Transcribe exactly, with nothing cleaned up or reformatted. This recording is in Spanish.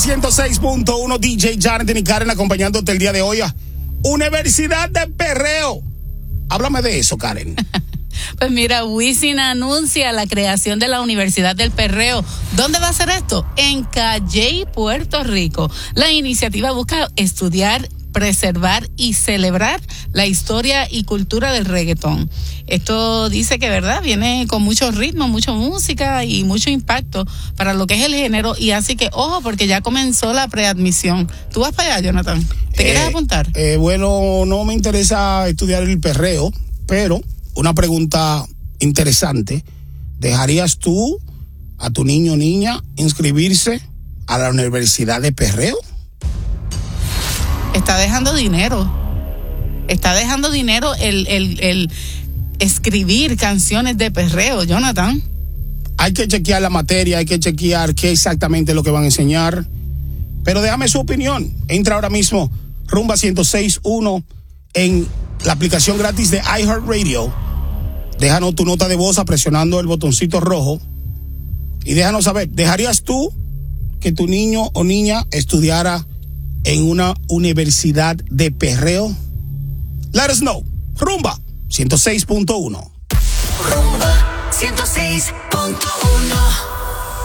ciento seis punto uno, D J Jonathan y Karen acompañándote el día de hoy a Universidad de Perreo. Háblame de eso, Karen. Pues mira, Wisin anuncia la creación de la Universidad del Perreo. ¿Dónde va a ser esto? En Calley, Puerto Rico. La iniciativa busca estudiar, preservar y celebrar la historia y cultura del reggaetón. Esto dice que, ¿verdad?, viene con mucho ritmo, mucha música y mucho impacto para lo que es el género, y así que, ojo, porque ya comenzó la preadmisión. ¿Tú vas para allá, Jonathan? ¿Te eh, quieres apuntar? Eh, bueno, no me interesa estudiar el perreo, pero una pregunta interesante. ¿Dejarías tú a tu niño o niña inscribirse a la Universidad de Perreo? Está dejando dinero. Está dejando dinero el, el, el escribir canciones de perreo, Jonathan. Hay que chequear la materia, hay que chequear qué exactamente es lo que van a enseñar. Pero déjame su opinión. Entra ahora mismo, Rumba ciento seis punto uno, en la aplicación gratis de iHeartRadio. Déjanos tu nota de voz presionando el botoncito rojo. Y déjanos saber, ¿dejarías tú que tu niño o niña estudiara en una universidad de perreo? Let us know. Rumba ciento seis punto uno. Rumba ciento seis punto uno.